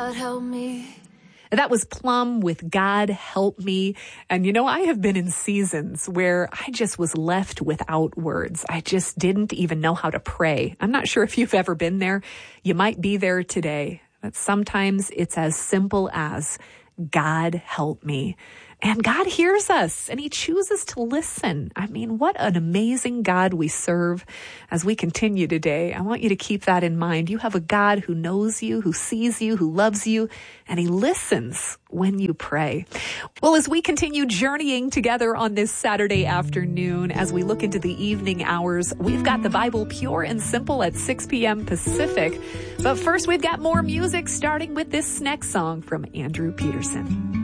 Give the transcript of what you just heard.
God help me. That was Plum with God Help Me. And you know, I have been in seasons where I just was left without words. I just didn't even know how to pray. I'm not sure if you've ever been there. You might be there today. But sometimes it's as simple as God help me. And God hears us and he chooses to listen. I mean, what an amazing God we serve. As we continue today, I want you to keep that in mind. You have a God who knows you, who sees you, who loves you, and he listens when you pray. Well, as we continue journeying together on this Saturday afternoon, as we look into the evening hours, we've got the Bible Pure and Simple at 6 p.m. Pacific. But first, we've got more music, starting with this next song from Andrew Peterson.